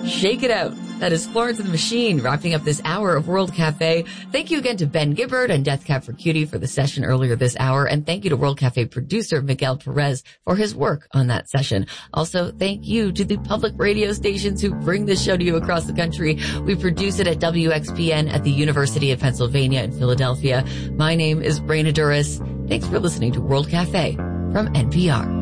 Shake it out. That is Florence and the Machine wrapping up this hour of World Cafe. Thank you again to Ben Gibbard and Death Cab for Cutie for the session earlier this hour. And thank you to World Cafe producer Miguel Perez for his work on that session. Also, thank you to the public radio stations who bring this show to you across the country. We produce it at WXPN at the University of Pennsylvania in Philadelphia. My name is Brayna Duras. Thanks for listening to World Cafe from NPR.